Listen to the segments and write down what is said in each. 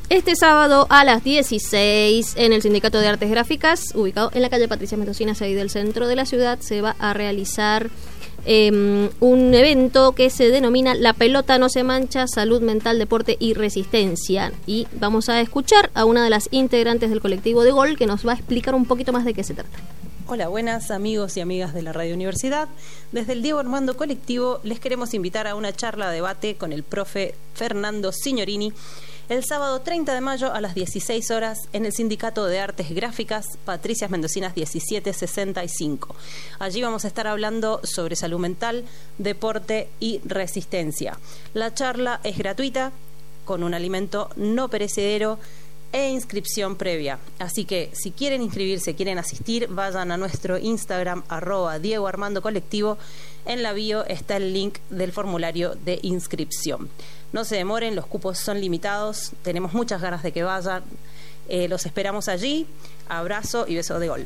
Este sábado a las 16 en el Sindicato de Artes Gráficas, ubicado en la calle Patricia Mendocinas, ahí del centro de la ciudad, se va a realizar un evento que se denomina La pelota no se mancha, salud mental, deporte y resistencia. Y vamos a escuchar a una de las integrantes del colectivo de Gol que nos va a explicar un poquito más de qué se trata. Hola, buenas amigos y amigas de la Radio Universidad. Desde el Diego Armando Colectivo les queremos invitar a una charla de debate con el profe Fernando Signorini el sábado 30 de mayo a las 16 horas en el Sindicato de Artes Gráficas Patricia Mendocinas 1765. Allí vamos a estar hablando sobre salud mental, deporte y resistencia. La charla es gratuita, con un alimento no perecedero e inscripción previa. Así que si quieren inscribirse, quieren asistir, vayan a nuestro Instagram @DiegoArmandoColectivo. En la bio está el link del formulario de inscripción. No se demoren, los cupos son limitados, tenemos muchas ganas de que vayan. Los esperamos allí. Abrazo y beso de Gol.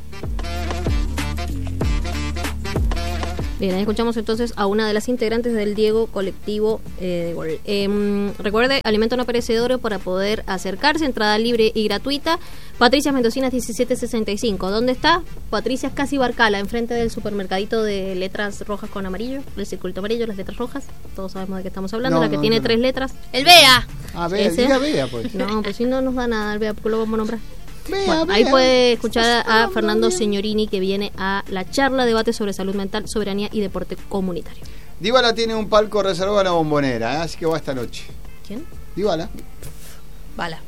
Bien, ahí escuchamos entonces a una de las integrantes del Diego Colectivo de Gol. Recuerde, alimento no perecedero para poder acercarse, entrada libre y gratuita. Patricia Mendocinas 1765. ¿Dónde está? Patricia Casi Barcala, enfrente del supermercadito de letras rojas con amarillo, el circulito amarillo, las letras rojas. Todos sabemos de qué estamos hablando, la que tiene 3 letras. ¡El BEA! Ah, BEA, diga BEA, pues. No, pues si no nos da nada el BEA, porque lo vamos a nombrar. Vea, ahí puede escuchar a Fernando Signorini, que viene a la charla debate sobre salud mental, soberanía y deporte comunitario. Dybala tiene un palco reservado en la Bombonera, así que va esta noche. ¿Quién? Dybala. Bala.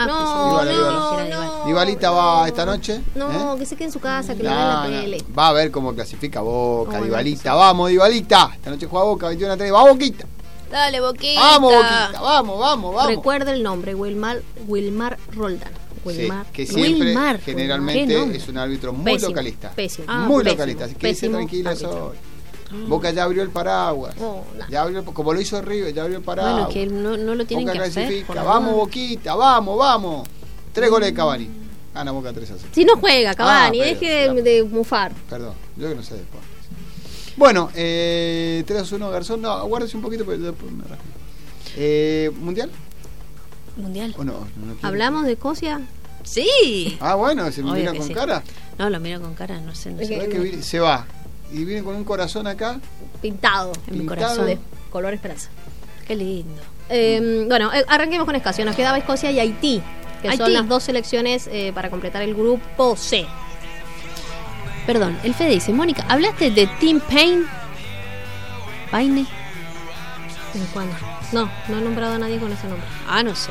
No. Dybalita va esta noche. No, que se quede en su casa, que lo vea en la tele. Va a ver cómo clasifica Boca, Dybalita. Vamos, Dybalita. Esta noche juega Boca, 21-3. ¡Va, Boquita! Dale, Boquita. Vamos, Boquita, vamos. Recuerda el nombre, Wilmar Roldán. Wilmar, sí, que siempre, generalmente, es un árbitro muy pésimo, localista. Pésimo. Muy localista, así que dice tranquilo hoy. Boca ya abrió el paraguas. Ya abrió, como lo hizo River, ya abrió el paraguas. Bueno, que no lo tienen Boca que hacer. Vamos, Boquita, vamos. 3 goles de Cavani. Gana Boca 3-0. Si no juega Cavani, deje de mufar. Perdón, yo que no sé de deportes. Bueno, 3-1 Garzón. No, aguárdese un poquito porque después me rasco. ¿Mundial? ¿O no ¿Hablamos de Escocia? Sí. Ah, bueno, ¿se lo mira con cara? No, lo miro con cara, no sé. Que se va. Y viene con un corazón acá. Pintado en mi corazón. De color esperanza. Qué lindo. Bueno, arranquemos con Escocia. Nos quedaba Escocia y Haití, que son las 2 selecciones para completar el grupo C. Perdón, el Fede dice, Mónica, ¿hablaste de Tim Payne? ¿Paine? ¿En cuándo? No he nombrado a nadie con ese nombre. No sé.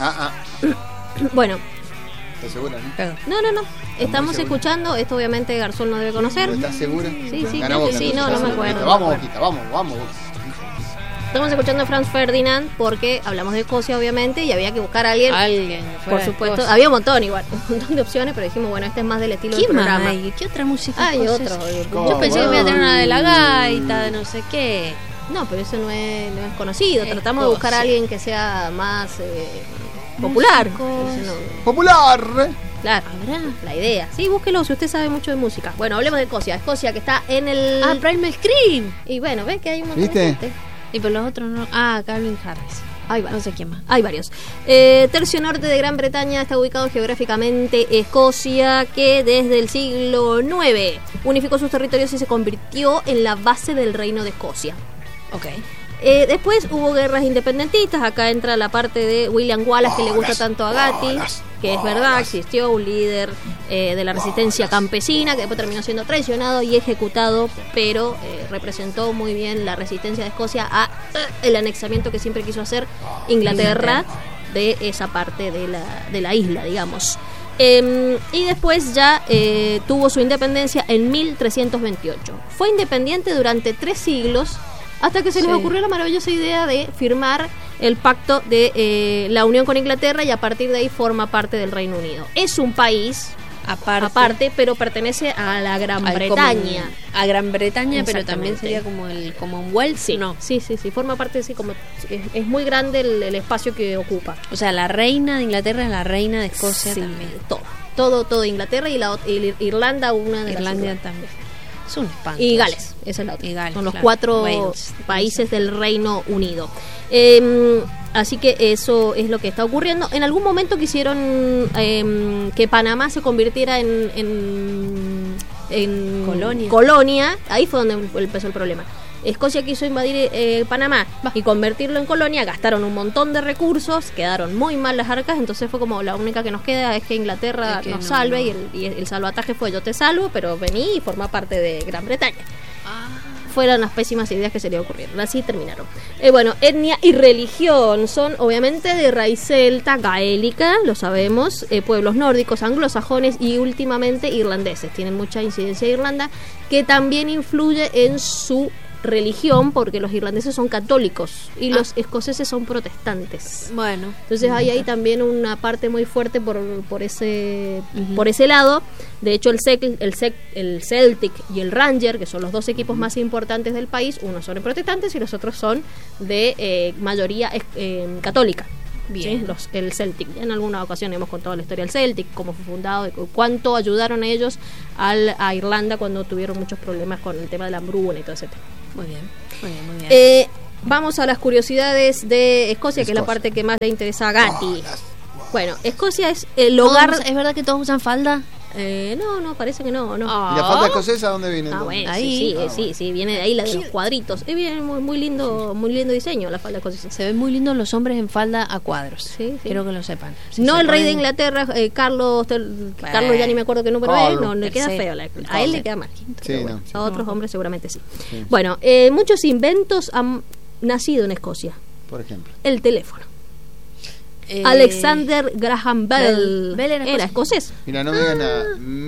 Bueno. ¿Estás segura? ¿no? No. Estamos escuchando, esto obviamente Garzón no debe conocer. ¿Estás segura? Sí, no me acuerdo. Vamos, Boquita, vamos. Estamos escuchando a Franz Ferdinand porque hablamos de Escocia, obviamente, y había que buscar a alguien. Por supuesto, había un montón de opciones, pero dijimos, bueno, este es más del estilo del programa. ¿Qué otra música? Hay otro. Yo pensé que me iba a tener una de la gaita, de no sé qué. No, pero eso no es conocido. Tratamos de buscar a alguien que sea más popular. ¡Popular! Claro, la idea. Sí, búsquelo si usted sabe mucho de música. Bueno, hablemos de Escocia. Escocia, que está en el... Primal Scream. Y bueno, ves que hay un montón ¿viste? de gente. Y por los otros no. Calvin Harris. No sé quién más. Hay varios. Tercio norte de Gran Bretaña está ubicado geográficamente Escocia, que desde el siglo IX unificó sus territorios y se convirtió en la base del reino de Escocia. Ok. Después hubo guerras independentistas. Acá entra la parte de William Wallace, que le gusta tanto a Gatti, que es verdad, existió un líder de la resistencia campesina que después terminó siendo traicionado y ejecutado, pero representó muy bien la resistencia de Escocia a el anexamiento que siempre quiso hacer Inglaterra de esa parte de la isla, digamos. Y después ya tuvo su independencia en 1328. Fue independiente durante 3 siglos hasta que se les ocurrió la maravillosa idea de firmar el pacto de la unión con Inglaterra, y a partir de ahí forma parte del Reino Unido. Es un país aparte, pero pertenece a la Gran Bretaña. A Gran Bretaña, pero también sería como el Commonwealth. Sí, no. Sí, forma parte, sí, como es muy grande el espacio que ocupa. O sea, la reina de Inglaterra es la reina de Escocia también. Todo Inglaterra y Irlanda, una de Irlanda las también. Es un espanto. Y Gales, esa es la otra. Gales, son los 4 Wales, países del Reino Unido. Así que eso es lo que está ocurriendo. En algún momento quisieron que Panamá se convirtiera en colonia. Ahí fue donde empezó el problema. Escocia quiso invadir Panamá y convertirlo en colonia, gastaron un montón de recursos, quedaron muy mal las arcas, entonces fue como la única que nos queda es que Inglaterra nos salve. Y el salvataje fue: yo te salvo, pero vení y forma parte de Gran Bretaña. Fueron las pésimas ideas que se le ocurrieron. Así terminaron. Bueno, etnia y religión son obviamente de raíz celta, gaélica, lo sabemos, pueblos nórdicos, anglosajones y últimamente irlandeses. Tienen mucha incidencia de Irlanda, que también influye en su religión, porque los irlandeses son católicos y los escoceses son protestantes. Bueno, entonces hay ahí también una parte muy fuerte por ese lado. De hecho, el Celtic y el Rangers, que son los dos equipos más importantes del país, unos son protestantes y los otros son de mayoría católica. Bien. ¿Sí? El Celtic, en alguna ocasión hemos contado la historia del Celtic, cómo fue fundado, cuánto ayudaron a ellos a Irlanda cuando tuvieron muchos problemas con el tema de la hambruna y todo ese tema. Muy bien. Vamos a las curiosidades de Escocia, que es la parte que más le interesa a Gatti. Bueno, Escocia es el hogar... ¿Es verdad que todos usan falda? No, parece que no. ¿Y la falda escocesa dónde viene? Bueno, ahí, sí, viene de ahí la de los cuadritos. Es bien, muy lindo diseño la falda escocesa. Se ven muy lindos los hombres en falda a cuadros. Sí. Quiero que lo sepan. No el rey de Inglaterra, Carlos ya ni me acuerdo qué número es, no, le queda feo. A él le queda mal. A otros hombres seguramente sí. Bueno, muchos inventos han nacido en Escocia. Por ejemplo, el teléfono. Alexander Graham Bell era escocés. Mira, no me digan nada.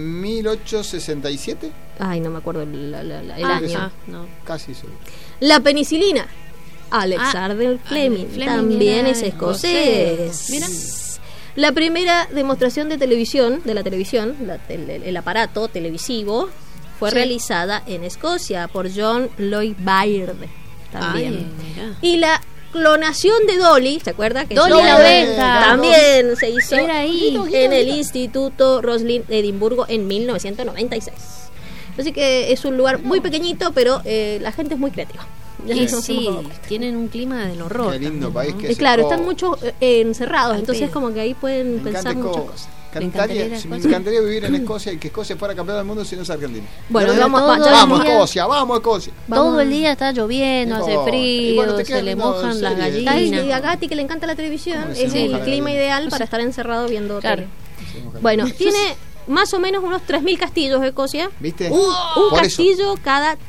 1867. Ay, no me acuerdo el año. No. Casi seguro. La penicilina. Alexander Fleming también es escocés. Mira. La primera demostración de la televisión, el aparato televisivo, fue realizada en Escocia por John Lloyd Baird también. Y la clonación de Dolly, ¿se acuerda? Que Dolly la oveja también se hizo ahí en el Instituto Roslin de Edimburgo en 1996. Así que es un lugar muy pequeñito, pero la gente es muy creativa. Sí, tienen un clima del horror. Qué lindo país que es. Claro, están mucho encerrados, entonces como que ahí pueden pensar muchas cosas. Me encantaría vivir en Escocia y que Escocia fuera campeón del mundo si no es Argentina. Bueno, vamos Escocia. Todo el día está lloviendo, hace frío, se le mojan las gallinas. Y a Gatti, que le encanta la televisión, es el clima ideal para estar encerrado viendo tele. Bueno, tiene más o menos unos 3.000 castillos Escocia. ¿Viste? Un castillo cada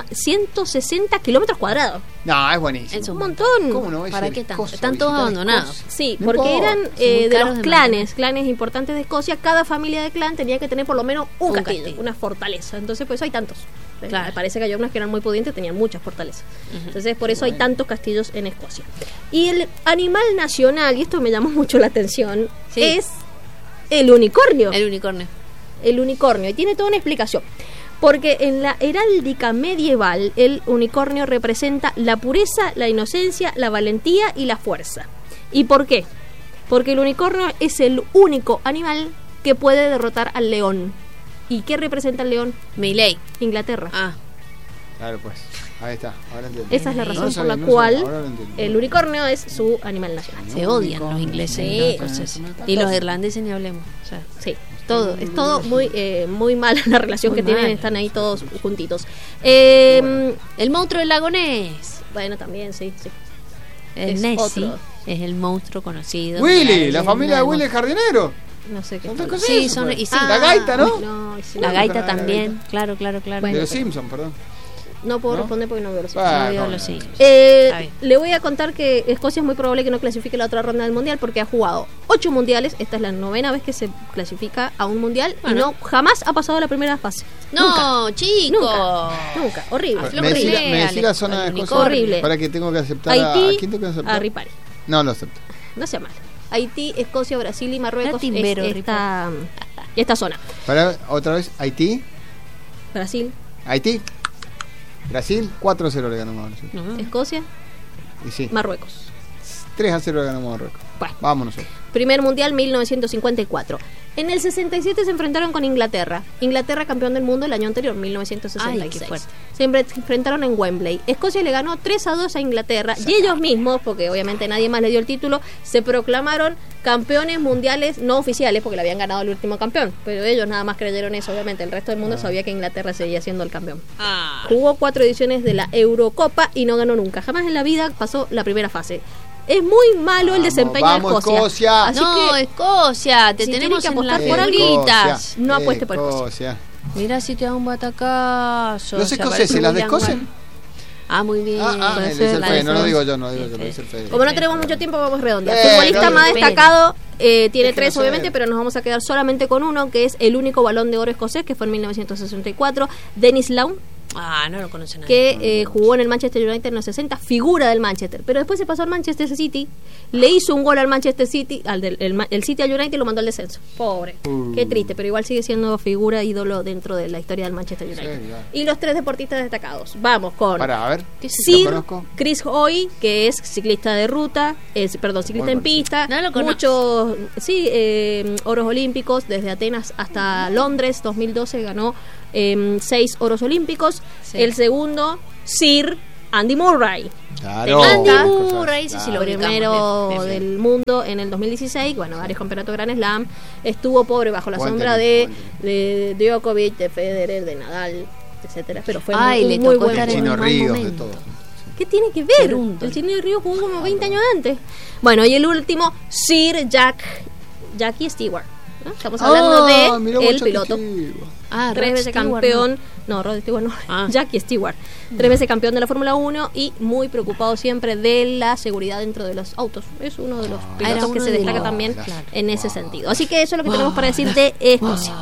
160 kilómetros cuadrados. No, es buenísimo. Es un montón. ¿Cómo no? ¿Para qué están todos abandonados? Sí, porque eran de los clanes importantes de Escocia. Cada familia de clan tenía que tener por lo menos un castillo, una fortaleza. Entonces, por eso hay tantos. Claro. Parece que hay unas que eran muy pudientes, tenían muchas fortalezas. Entonces, por eso hay tantos castillos en Escocia. Y el animal nacional, y esto me llamó mucho la atención, es el unicornio. El unicornio. Y tiene toda una explicación. Porque en la heráldica medieval el unicornio representa la pureza, la inocencia, la valentía y la fuerza. ¿Y por qué? Porque el unicornio es el único animal que puede derrotar al león. ¿Y qué representa el león? Milei. Inglaterra. Claro, pues. Ahí está. Ahora entiendo. Esa es la razón por la cual el unicornio es su animal nacional. Se odian los ingleses. Y los irlandeses ni hablemos. Sí. Es todo muy mala la relación que tienen, están ahí todos juntitos. El monstruo del lago Ness. Bueno, también, sí. El Nessie es el monstruo conocido. Willy, la familia de Willy el jardinero. No sé qué. Sí, la gaita, ¿no? La gaita también, claro. De los Simpsons, perdón. No puedo responder porque no veo los Simpsons. Le voy a contar que Escocia es muy probable que no clasifique la otra ronda del mundial porque ha jugado 8 mundiales. Esta es la 9ª vez que se clasifica a un mundial y jamás ha pasado la primera fase. No, chicos. Nunca. Horrible. Me decís la zona de Escocia. Horrible. Para que tengo que aceptar Haití, ¿a quién tengo que aceptar? A Ripari. No lo acepto. No sea mal. Haití, Escocia, Brasil y Marruecos es esta zona. Para otra vez, Haití. Brasil. Haití. Brasil, 4-0 le ganamos a Brasil. Escocia. Y sí. Marruecos. 3-0 le ganamos a Marruecos. Bueno. Vámonos. Primer mundial 1954. En el 67 se enfrentaron con Inglaterra. Inglaterra campeón del mundo el año anterior, 1966. Ay, qué fuerte. se enfrentaron en Wembley. Escocia le ganó 3-2 a Inglaterra y ellos mismos, porque obviamente nadie más le dio el título, se proclamaron campeones mundiales no oficiales porque le habían ganado el último campeón, pero ellos nada más creyeron eso. Obviamente el resto del mundo sabía que Inglaterra seguía siendo el campeón. Jugó 4 ediciones de la Eurocopa y no ganó nunca, jamás en la vida pasó la primera fase. Es muy malo el desempeño de Escocia. Así que, Escocia, te tenemos que apostar por alguitas. No apueste por Escocia. Mira si te da un batacazo. ¿Los escoceses las descosen? Muy bien. No lo digo yo, lo dice el Fede. Como no tenemos mucho tiempo, vamos redondear. El futbolista más destacado tiene 3 obviamente, pero nos vamos a quedar solamente con uno, que es el único Balón de Oro escocés, que fue en 1964, Dennis Lawn. No lo conoce nadie. Que jugó en el Manchester United en los 60, figura del Manchester, pero después se pasó al Manchester City, le hizo un gol al Manchester City, el City al United, y lo mandó al descenso. Pobre, qué triste, pero igual sigue siendo figura, ídolo dentro de la historia del Manchester United. Sí, claro. Y los 3 deportistas destacados, vamos con Sir Chris Hoy, que es ciclista de ruta, ciclista en pista, muchos oros olímpicos, desde Atenas hasta Londres, 2012 ganó 6 oros olímpicos. El segundo, Sir Andy Murray. Claro. Andy Murray, lo primero del mundo en el 2016. Bueno, varios campeonatos Grand Slam. Estuvo pobre bajo la sombra de Djokovic, de Federer, de Nadal, etcétera. Pero fue muy buen Chino Ríos, de todo. ¿Qué tiene que ver? El Chino Ríos jugó como 20 años antes. Bueno, y el último, Sir Jackie Stewart, ¿no? Estamos hablando de el piloto. 3 veces campeón. No, Rod Stewart no. Jackie Stewart. 3 veces campeón de la Fórmula 1 y muy preocupado siempre de la seguridad dentro de los autos. Es uno de los pilotos que se destaca también en ese sentido. Así que eso es lo que tenemos para decir de Escocia.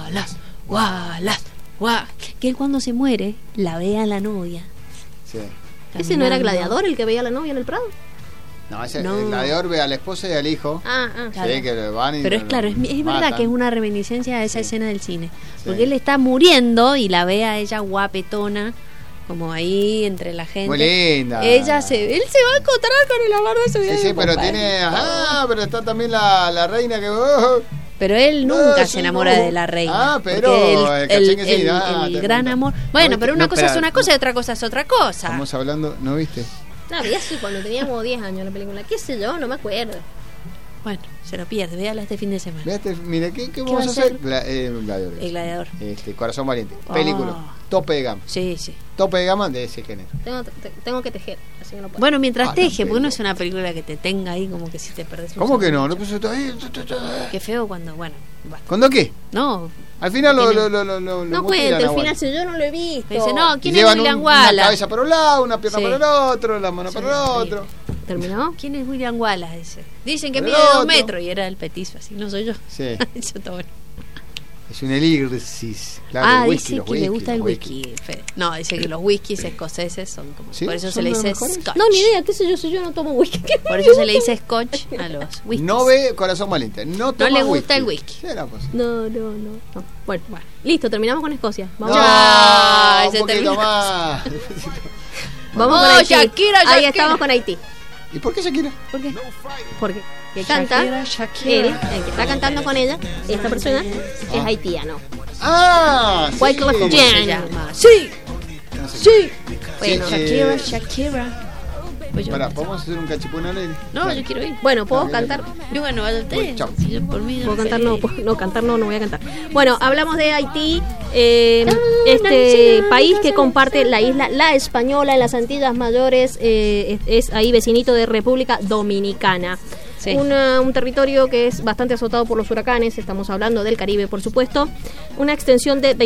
Que él cuando se muere la ve a la novia. Sí. ¿Ese no era Gladiador el que veía a la novia en el Prado? No, el gladiador ve a la esposa y al hijo. Claro. Sí, que van y pero es claro, es verdad que es una reminiscencia a esa escena del cine. Porque él está muriendo y la ve a ella guapetona, como ahí entre la gente. Muy linda. Él se va a encontrar con el amor de su vida. Sí, pero tiene. Pero está también la reina que. Pero él nunca se enamora de la reina. Pero el gran amor. Bueno, pero una cosa es una cosa y otra cosa es otra cosa. Estamos hablando, ¿no viste? No, vi así cuando teníamos 10 años la película. ¿Qué sé yo? No me acuerdo. Bueno, se lo pierde. Véala este fin de semana. Mire, ¿qué vamos a hacer? Gladiador. El Gladiador. Corazón Valiente. Película. Tope de gama. Sí. Tope de gama de ese género. Tengo que tejer, así que no puedo. Bueno, mientras teje, porque no es una película que te tenga ahí como que si te perdés. ¿Cómo que no? No pues qué feo cuando, basta. ¿Cuándo qué? No. Al final no cuente, al final si yo no lo he visto. Dice, no, ¿quién es William Wallace? Una cabeza para un lado, una pierna para el otro, la mano para el otro. ¿Terminó? ¿Quién es William Wallace? Dicen que mide 2 metros y era el petizo, así, no soy yo. Sí. Eso está bueno. Es un elixir, claro, dice que le gusta el whisky. No, dice que los whiskies escoceses son como... ¿Sí? Por eso se le dice scotch. No, ni idea, qué sé yo, si yo no tomo whisky. Por eso se le dice scotch a los whiskies. No ve Corazón Valiente, no toma le gusta el whisky. No. Bueno, listo, terminamos con Escocia. Vamos un poquito más. Vamos con Haití. Shakira. Ahí estamos con Haití. ¿Y por qué Shakira? ¿Por qué? Porque que canta, Shakira. El que está cantando con ella, esta persona, es haitiano. Wyclef Jean. Sí. Bueno, Shakira. ¿Podemos hacer un cachipún alegre? No, yo quiero ir. Bueno, ¿puedo cantar? Yo vaya usted. Si yo por mí. ¿Puedo cantar? No voy a cantar. Bueno, hablamos de Haití, este país que comparte la isla La Española en las Antillas Mayores, es ahí vecinito de República Dominicana. Sí. Un territorio que es bastante azotado por los huracanes, estamos hablando del Caribe, por supuesto. Una extensión de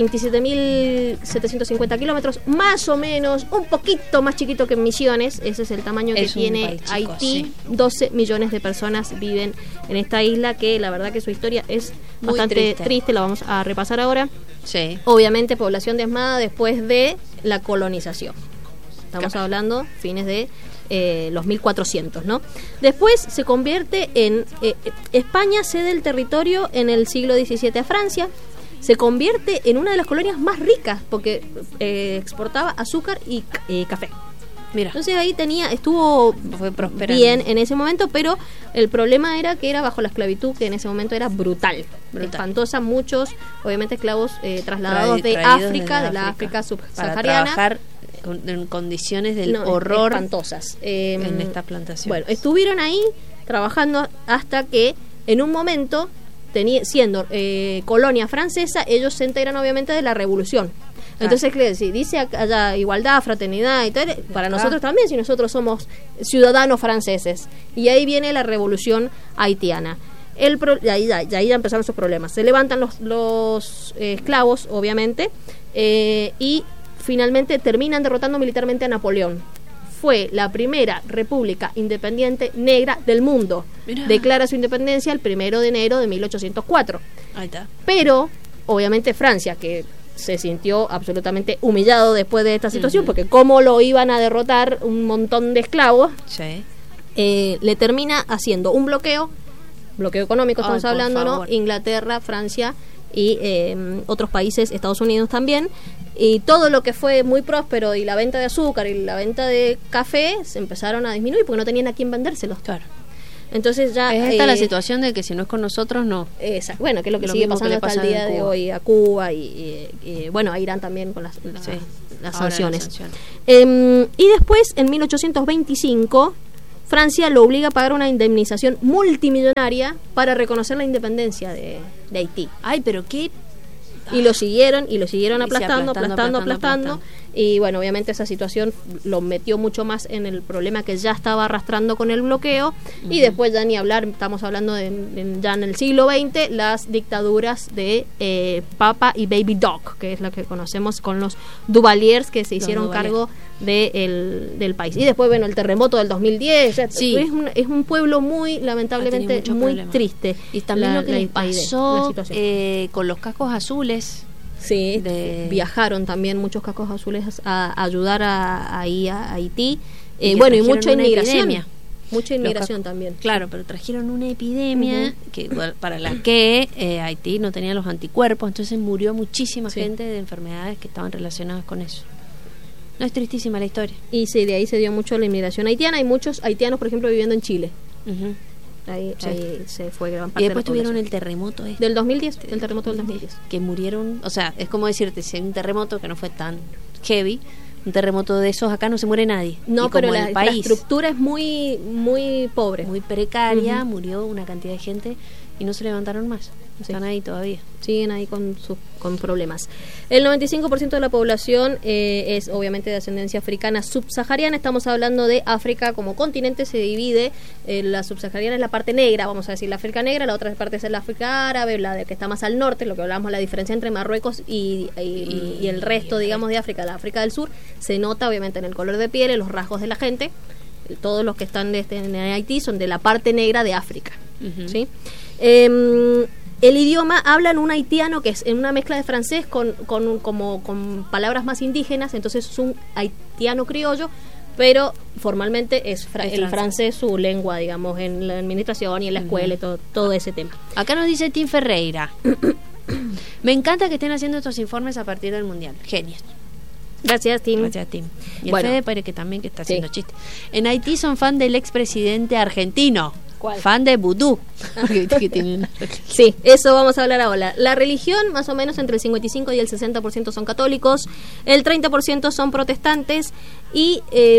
27.750 kilómetros, más o menos, un poquito más chiquito que en Misiones. Ese es el tamaño que tiene Haití. 12 millones de personas viven en esta isla, que la verdad que su historia es muy bastante triste. La vamos a repasar ahora. Sí. Obviamente población diezmada después de la colonización. Estamos hablando fines de los 1400, ¿no? Después se convierte en España cede el territorio en el siglo XVII a Francia. Se convierte en una de las colonias más ricas porque exportaba azúcar y café. Mira. Entonces ahí estuvo bien en ese momento, pero el problema era que era bajo la esclavitud, que en ese momento era brutal. Espantosa. Muchos, obviamente, esclavos trasladados de África, de la África subsahariana. en condiciones del horror espantosas en estas plantaciones. Bueno, estuvieron ahí trabajando hasta que en un momento, siendo colonia francesa, ellos se enteran obviamente de la revolución. Entonces, si dice allá igualdad, fraternidad y tal, para nosotros también, si nosotros somos ciudadanos franceses. Y ahí viene la revolución haitiana. Y ahí ya empezaron sus problemas. Se levantan los esclavos, obviamente, y finalmente terminan derrotando militarmente a Napoleón. Fue la primera república independiente negra del mundo. Mirá. Declara su independencia el 1 de enero de 1804. Ahí está. Pero, obviamente, Francia, que se sintió absolutamente humillado después de esta situación, porque cómo lo iban a derrotar un montón de esclavos, le termina haciendo un bloqueo económico, estamos hablando, ¿no? Inglaterra, Francia y otros países, Estados Unidos también, y todo lo que fue muy próspero y la venta de azúcar y la venta de café se empezaron a disminuir porque no tenían a quién vendérselos. Claro. Entonces ya es esta la situación de que si no es con nosotros, no. Bueno, que es lo que sigue pasando hasta el día de hoy a Cuba y bueno, a Irán también con las sanciones. Y después, en 1825, Francia lo obliga a pagar una indemnización multimillonaria para reconocer la independencia de Haití. Ay, pero qué... Y lo siguieron aplastando. Y bueno, obviamente esa situación lo metió mucho más en el problema que ya estaba arrastrando con el bloqueo. Y después ya ni hablar, estamos hablando ya en el siglo XX, las dictaduras de Papa y Baby Doc, que es la que conocemos con los Duvaliers, que se hicieron cargo del país. Y después, bueno, el terremoto del 2010. Es un pueblo muy, lamentablemente, muy triste. Y también lo que les pasó con los cascos azules. Sí, viajaron también muchos cascos azules a ayudar a Haití. Bueno, y mucha inmigración. Mucha inmigración también. Claro, pero trajeron una epidemia para la que Haití no tenía los anticuerpos, entonces murió muchísima gente de enfermedades que estaban relacionadas con eso. No, es tristísima la historia. Y sí, de ahí se dio mucho la inmigración haitiana. Hay muchos haitianos, por ejemplo, viviendo en Chile. Ahí se fue gran parte. Y después tuvieron el terremoto del 2010, el terremoto del 2010, que murieron, o sea, es como decirte, si hay un terremoto que no fue tan heavy, un terremoto de esos acá no se muere nadie. No, pero la estructura es muy muy pobre, muy precaria, murió una cantidad de gente y no se levantaron más. Están ahí todavía. Siguen ahí con problemas. El 95% de la población es obviamente de ascendencia africana subsahariana. Estamos hablando de África como continente, se divide. La subsahariana es la parte negra, vamos a decir la África negra, la otra parte es la África árabe, la de que está más al norte, lo que hablábamos, la diferencia entre Marruecos y el resto, digamos, de África, la África del Sur, se nota obviamente en el color de piel, en los rasgos de la gente. Todos los que están en Haití son de la parte negra de África. ¿Sí? El idioma hablan un haitiano que es en una mezcla de francés con palabras más indígenas, entonces es un haitiano criollo, pero formalmente es el francés su lengua, digamos, en la administración y en la escuela y todo ese tema. Acá nos dice Tim Ferreira. Me encanta que estén haciendo estos informes a partir del Mundial. Genios. Gracias, Tim. Y el Fede Pérez, que también que está haciendo chistes. En Haití son fan del expresidente argentino. ¿Cuál? Fan de vudú. Sí, eso vamos a hablar ahora. La religión, más o menos entre el 55 y el 60% son católicos, el 30% son protestantes y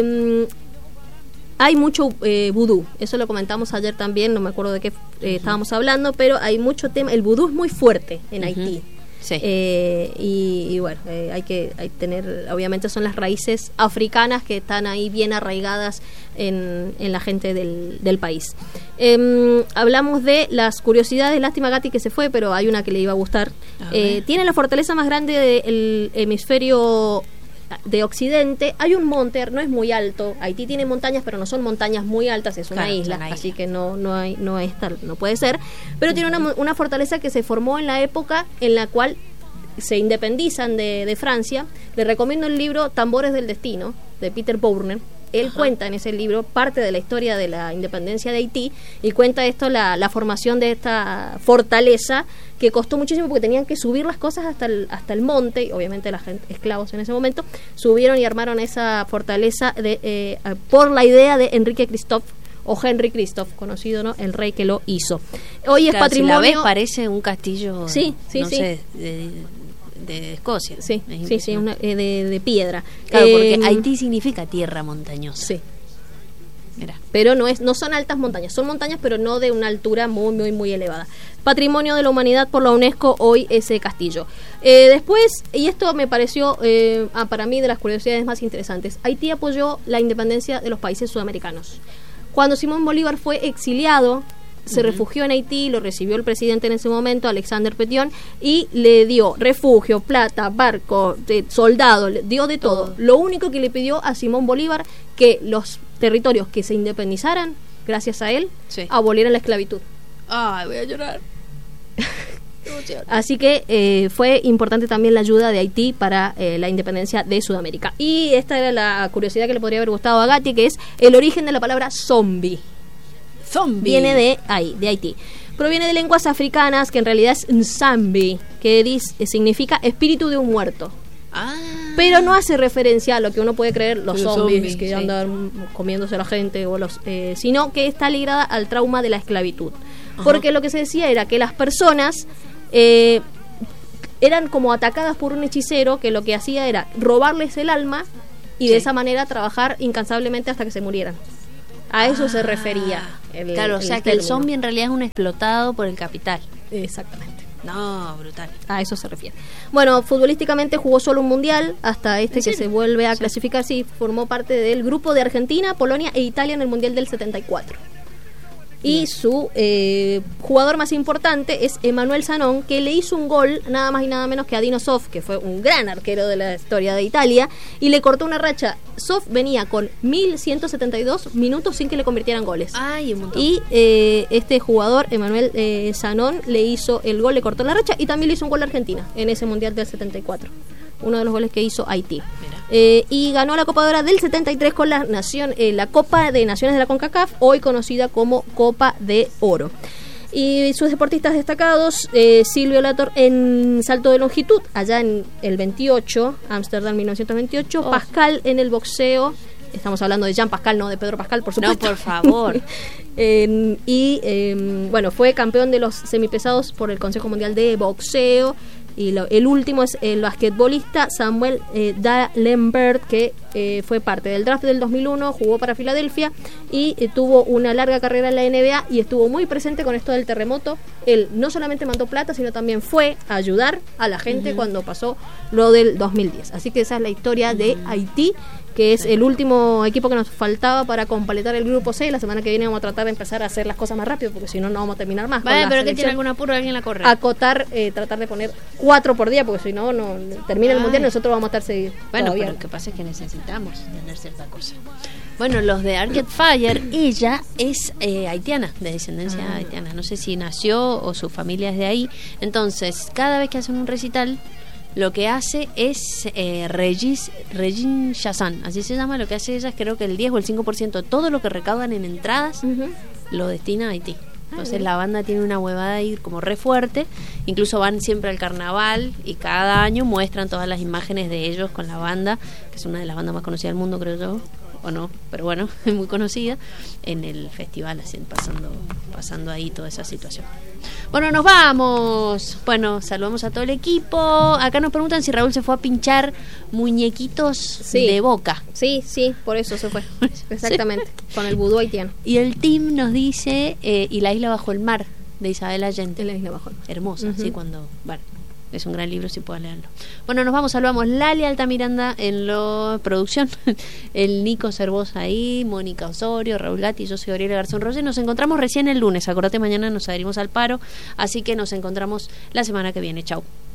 hay mucho vudú. Eso lo comentamos ayer también, no me acuerdo de qué estábamos hablando, pero hay mucho tema. El vudú es muy fuerte en Haití. Sí. Y bueno, hay que tener, obviamente son las raíces africanas que están ahí bien arraigadas en la gente del país. Hablamos de las curiosidades, lástima Gatti que se fue, pero hay una que le iba a gustar. Tiene la fortaleza más grande del hemisferio de Occidente. Hay un monte, no es muy alto. Haití tiene montañas, pero no son montañas muy altas, es una isla, así que no puede ser. Pero tiene una fortaleza que se formó en la época en la cual se independizan de Francia. Le recomiendo el libro Tambores del Destino, de Peter Bourne. Él cuenta en ese libro parte de la historia de la independencia de Haití y cuenta esto, la formación de esta fortaleza que costó muchísimo porque tenían que subir las cosas hasta el monte, y obviamente la gente, esclavos en ese momento, subieron y armaron esa fortaleza por la idea de Enrique Christophe o Henry Christophe, conocido, ¿no? El rey que lo hizo. Hoy es patrimonio. Si la ves, parece un castillo. Sí. Sé, de Escocia. Sí, de piedra. Claro, porque Haití significa tierra montañosa. Sí. Mira. Pero no son altas montañas, son montañas pero no de una altura muy, muy, muy elevada. Patrimonio de la Humanidad por la UNESCO hoy ese castillo. Después, y esto me pareció para mí de las curiosidades más interesantes, Haití apoyó la independencia de los países sudamericanos. Cuando Simón Bolívar fue exiliado, se refugió en Haití, lo recibió el presidente en ese momento, Alexander Petion, y le dio refugio, plata, barco, soldado, le dio de todo. Lo único que le pidió a Simón Bolívar, que los territorios que se independizaran, gracias a él, abolieran la esclavitud. Ay, voy a llorar. Así que fue importante también la ayuda de Haití para la independencia de Sudamérica. Y esta era la curiosidad que le podría haber gustado a Gatti, que es el origen de la palabra zombie. Viene de Haití. Proviene de lenguas africanas, que en realidad es Nsambi, que significa espíritu de un muerto. Pero no hace referencia a lo que uno puede creer, los zombies que andan comiéndose a la gente, o sino que está ligada al trauma de la esclavitud. Porque lo que se decía era que las personas eran como atacadas por un hechicero que lo que hacía era robarles el alma y de esa manera trabajar incansablemente hasta que se murieran. A eso se refería. Claro, o sea que el zombie en realidad es un explotado por el capital. Exactamente. No, brutal. A eso se refiere. Bueno, futbolísticamente jugó solo un mundial, hasta que se vuelve a clasificar. Sí, formó parte del grupo de Argentina, Polonia e Italia en el mundial del 74. Y su jugador más importante es Emanuel Zanón, que le hizo un gol nada más y nada menos que a Dino Zoff, que fue un gran arquero de la historia de Italia, y le cortó una racha. Zoff venía con 1172 minutos sin que le convirtieran goles. Ay, un montón. Y este jugador, Emanuel Zanón, le hizo el gol, le cortó la racha, y también le hizo un gol a Argentina en ese mundial del 74. Uno de los goles que hizo Haití. Y ganó la Copa de Oro del 73 con la Copa de Naciones de la CONCACAF, hoy conocida como Copa de Oro. Y sus deportistas destacados, Silvio Lator en salto de longitud, allá en el 28, Ámsterdam 1928, Pascal en el boxeo, estamos hablando de Jean Pascal, no de Pedro Pascal, por supuesto. No, por favor. Bueno, fue campeón de los semipesados por el Consejo Mundial de Boxeo. Y el último es el basquetbolista Samuel Dalembert, que fue parte del draft del 2001, jugó para Filadelfia y tuvo una larga carrera en la NBA y estuvo muy presente con esto del terremoto. Él no solamente mandó plata, sino también fue a ayudar a la gente cuando pasó lo del 2010. Así que esa es la historia de Haití, que es el último equipo que nos faltaba para completar el grupo C. La semana que viene vamos a tratar de empezar a hacer las cosas más rápido, porque si no, no vamos a terminar más. Vale, pero que tiene algún apuro, alguien la corre. Acotar, tratar de poner 4 por día, porque si no, no termina el mundial y nosotros vamos a estar seguidos. Bueno, todavía. Pero lo que pasa es que necesitamos tener cierta cosa. Bueno, los de Arcade Fire, ella es haitiana, de descendencia haitiana. No sé si nació o su familia es de ahí. Entonces, cada vez que hacen un recital, lo que hace es Regine Chassan, así se llama. Lo que hace ella es, creo que el 10 o el 5% de todo lo que recaudan en entradas lo destina a Haití. Entonces la banda tiene una huevada ahí como re fuerte. Incluso van siempre al carnaval y cada año muestran todas las imágenes de ellos con la banda, que es una de las bandas más conocidas del mundo, creo yo, o no, pero bueno, es muy conocida en el festival, así pasando ahí toda esa situación. Bueno, nos vamos. Bueno, saludamos a todo el equipo. Acá nos preguntan si Raúl se fue a pinchar muñequitos de Boca. Sí, por eso se fue. Exactamente, con el vudú haitiano. Y el team nos dice y la isla bajo el mar, de Isabel Allende. La isla bajo el mar. Hermosa, sí, cuando... Bueno, es un gran libro, si pueden leerlo. Bueno, nos vamos, saludamos Lali Altamiranda en la producción, el Nico Cervosa ahí, Mónica Osorio, Raúl Gatti, yo soy Gabriela Garzón Roger. Nos encontramos recién el lunes, acordate, mañana nos adherimos al paro, así que nos encontramos la semana que viene. Chau.